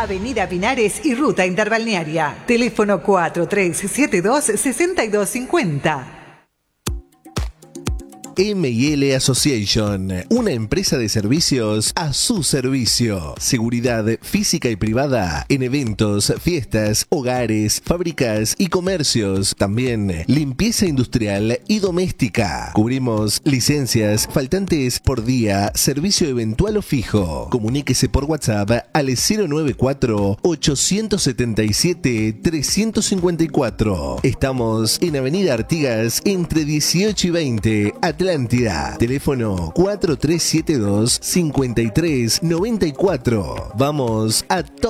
Avenida Pinares y Ruta Interbalnearia. Teléfono 4372-6250. M&L Association, una empresa de servicios a su servicio. Seguridad física y privada en eventos, fiestas, hogares, fábricas y comercios. También limpieza industrial y doméstica. Cubrimos licencias faltantes por día, servicio eventual o fijo. Comuníquese por WhatsApp al 094-877-354. Estamos en Avenida Artigas entre 18 y 20, Atlántida. Teléfono 4372-5394. Vamos a